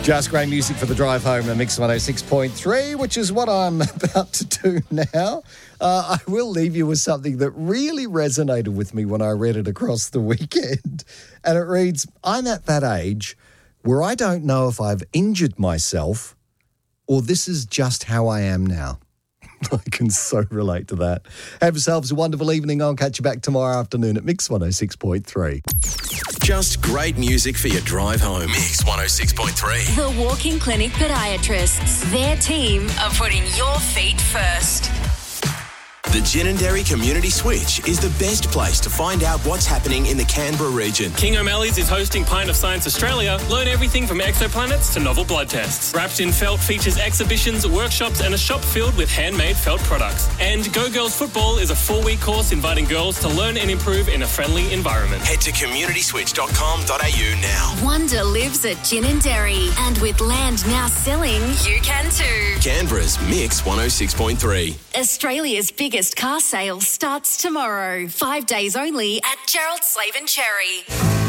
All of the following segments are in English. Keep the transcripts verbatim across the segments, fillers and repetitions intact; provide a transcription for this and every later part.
Just great music for the drive home at Mix one oh six point three, which is what I'm about to do now. Uh, I will leave you with something that really resonated with me when I read it across the weekend. And it reads, I'm at that age where I don't know if I've injured myself or this is just how I am now. I can so relate to that. Have yourselves a wonderful evening. I'll catch you back tomorrow afternoon at Mix one oh six point three. Just great music for your drive home. Mix one oh six point three. The Walking Clinic Podiatrists. Their team are putting your feet first. The Ginninderry Community Switch is the best place to find out what's happening in the Canberra region. King O'Malley's is hosting Pint of Science Australia. Learn everything from exoplanets to novel blood tests. Wrapped in Felt features exhibitions, workshops and a shop filled with handmade felt products. And Go Girls Football is a four-week course inviting girls to learn and improve in a friendly environment. Head to community switch dot com dot a u now. Wonder lives at Ginninderry, and with land now selling, you can too. Canberra's Mix one oh six point three. Australia's biggest car sale starts tomorrow. Five days only at Gerald Slave and Cherry.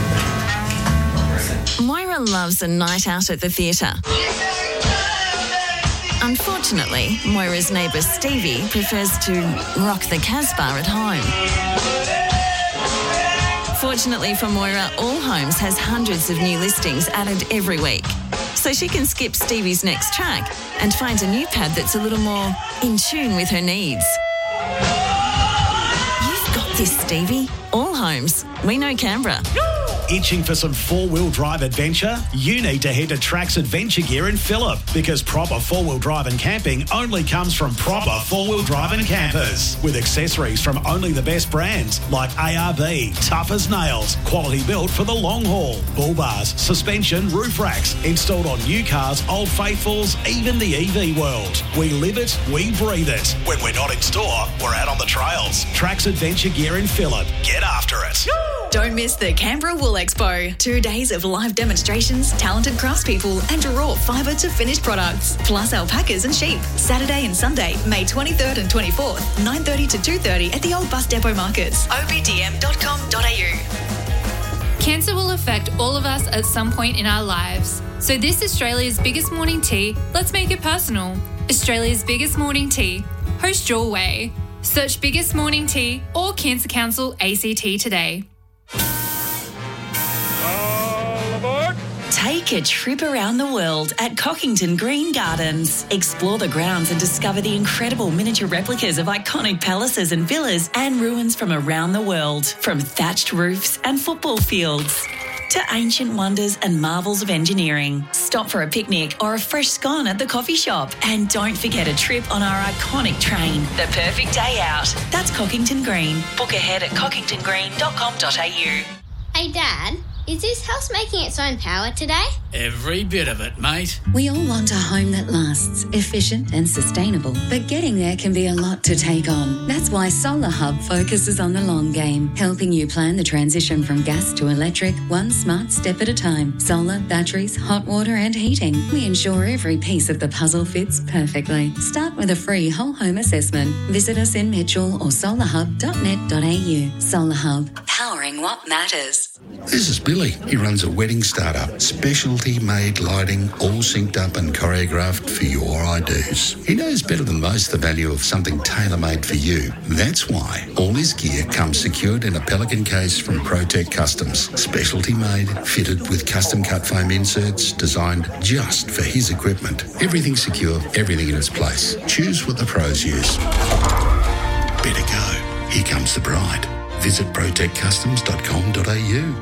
Moira loves a night out at the theatre. Unfortunately, Moira's neighbour Stevie prefers to rock the Casbah at home. Fortunately for Moira, All Homes has hundreds of new listings added every week. So she can skip Stevie's next track and find a new pad that's a little more in tune with her needs. You've got this, Stevie. All Homes. We know Canberra. Itching for some four-wheel drive adventure? You need to head to Trax Adventure Gear in Phillip, because proper four-wheel drive and camping only comes from proper four-wheel drive and campers. With accessories from only the best brands like A R B, tough as nails, quality built for the long haul, bull bars, suspension, roof racks, installed on new cars, Old Faithfuls, even the E V world. We live it, we breathe it. When we're not in store, we're out on the trails. Trax Adventure Gear in Phillip. Get after it. Don't miss the Canberra Wool Expo. Two days of live demonstrations, talented craftspeople and raw fibre to finished products, plus alpacas and sheep. Saturday and Sunday, May twenty-third and twenty-fourth, nine thirty to two thirty at the Old Bus Depot Markets. o b d m dot com dot a u. Cancer will affect all of us at some point in our lives. So this Australia's biggest morning tea, let's make it personal. Australia's biggest morning tea. Host your way. Search Biggest Morning Tea or Cancer Council A C T today. Take a trip around the world at Cockington Green Gardens. Explore the grounds and discover the incredible miniature replicas of iconic palaces and villas and ruins from around the world, from thatched roofs and football fields to ancient wonders and marvels of engineering. Stop for a picnic or a fresh scone at the coffee shop. And don't forget a trip on our iconic train. The perfect day out. That's Cockington Green. Book ahead at cockington green dot com dot a u. Hey, Dad, is this house making its own power today? Every bit of it, mate. We all want a home that lasts, efficient and sustainable, but getting there can be a lot to take on. That's why Solar Hub focuses on the long game, helping you plan the transition from gas to electric, one smart step at a time. Solar, batteries, hot water and heating. We ensure every piece of the puzzle fits perfectly. Start with a free whole home assessment. Visit us in Mitchell or solar hub dot net dot a u. Solar Hub, powering what matters. This is Billy. He runs a wedding startup. Specialty-made lighting, all synced up and choreographed for your I-dos. He knows better than most the value of something tailor-made for you. That's why all his gear comes secured in a Pelican case from ProTech Customs. Specialty-made, fitted with custom-cut foam inserts designed just for his equipment. Everything secure, everything in its place. Choose what the pros use. Better go. Here comes the bride. Visit protect customs dot com dot a u.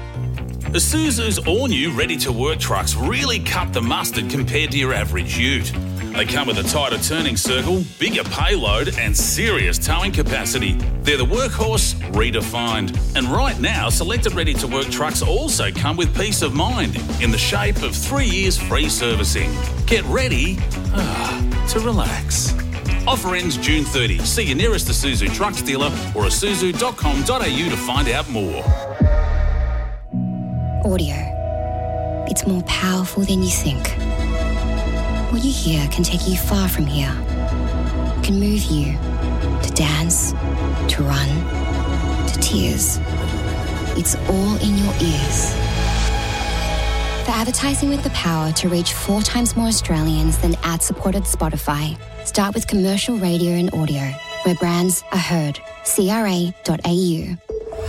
Isuzu's all-new ready-to-work trucks really cut the mustard compared to your average ute. They come with a tighter turning circle, bigger payload and serious towing capacity. They're the workhorse redefined. And right now, selected ready-to-work trucks also come with peace of mind in the shape of three years free servicing. Get ready ah, to relax. Offer ends June thirtieth. See your nearest Isuzu trucks dealer or isuzu dot com dot a u to find out more. Audio. It's more powerful than you think. What you hear can take you far from here. It can move you to dance, to run, to tears. It's all in your ears. For advertising with the power to reach four times more Australians than ad-supported Spotify, start with commercial radio and audio, where brands are heard. C R A dot A U.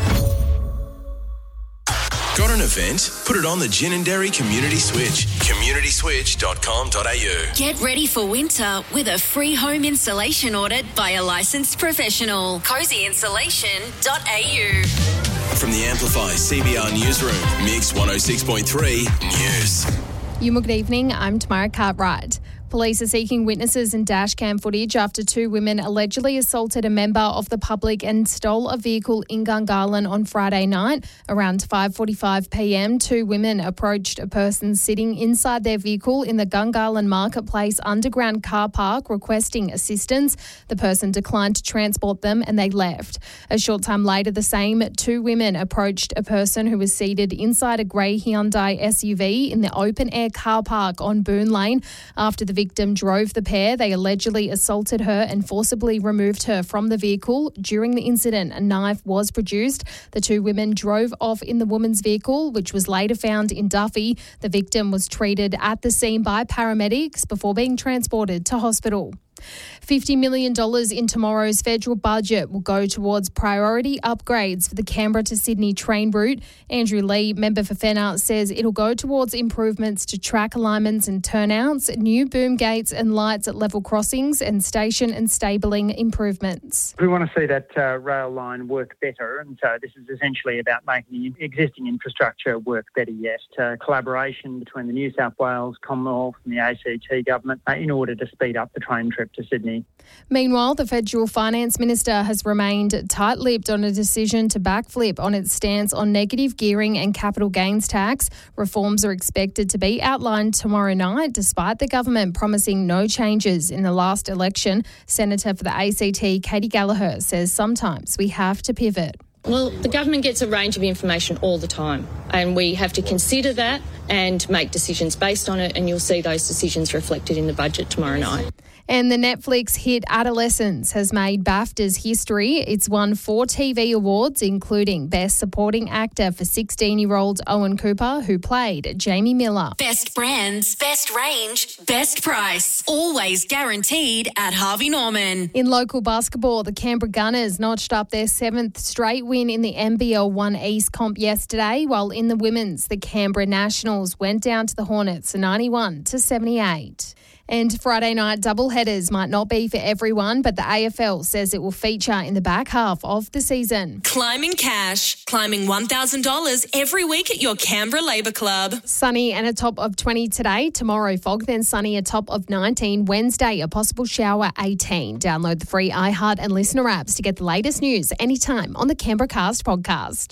Got an event? Put it on the Gin and Dairy Community Switch. community switch dot com dot a u. Get ready for winter with a free home installation audit by a licensed professional. cozy insulation dot a u. From the Amplify C B R Newsroom, Mix one oh six point three News. You good evening, I'm Tamara Cartwright. Police are seeking witnesses and dashcam footage after two women allegedly assaulted a member of the public and stole a vehicle in Gungahlin on Friday night. Around five forty-five p m, two women approached a person sitting inside their vehicle in the Gungahlin Marketplace underground car park requesting assistance. The person declined to transport them and they left. A short time later, the same two women approached a person who was seated inside a grey Hyundai S U V in the open-air car park on Boone Lane. After the victim drove the pair, they allegedly assaulted her and forcibly removed her from the vehicle. During the incident, a knife was produced. The two women drove off in the woman's vehicle, which was later found in Duffy. The victim was treated at the scene by paramedics before being transported to hospital. fifty million dollars in tomorrow's federal budget will go towards priority upgrades for the Canberra to Sydney train route. Andrew Lee, member for Fenner, says it'll go towards improvements to track alignments and turnouts, new boom gates and lights at level crossings, and station and stabling improvements. We want to see that uh, rail line work better, and so this is essentially about making the existing infrastructure work better yet. Uh, collaboration between the New South Wales, Commonwealth and the A C T government uh, in order to speed up the train trip to Sydney. Meanwhile, the federal finance minister has remained tight-lipped on a decision to backflip on its stance on negative gearing and capital gains tax. Reforms are expected to be outlined tomorrow night, despite the government promising no changes in the last election. Senator for the A C T, Katie Gallagher, says sometimes we have to pivot. Well, the government gets a range of information all the time, and we have to consider that and make decisions based on it, and you'll see those decisions reflected in the budget tomorrow night. And the Netflix hit Adolescence has made BAFTA's history. It's won four T V awards, including Best Supporting Actor for sixteen-year-old Owen Cooper, who played Jamie Miller. Best brands, best range, best price. Always guaranteed at Harvey Norman. In local basketball, the Canberra Gunners notched up their seventh straight win in the N B L One East comp yesterday, while in the women's, the Canberra Nationals went down to the Hornets ninety-one to seventy-eight. And Friday night doubleheaders might not be for everyone, but the A F L says it will feature in the back half of the season. Climbing cash, climbing one thousand dollars every week at your Canberra Labour Club. Sunny and a top of twenty today. Tomorrow, fog, then sunny, a top of nineteen. Wednesday, a possible shower, eighteen. Download the free iHeart and Listener apps to get the latest news anytime on the Canberra Cast podcast.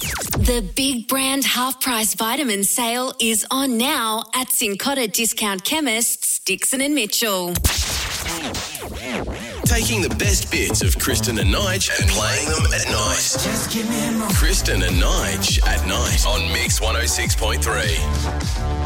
The big brand half-price vitamin sale is on now at Cincotta Discount Chemists, Dixon and Mitchell. Taking the best bits of Kristen and Nige and playing them at night. Kristen and Nige at night on Mix one oh six point three.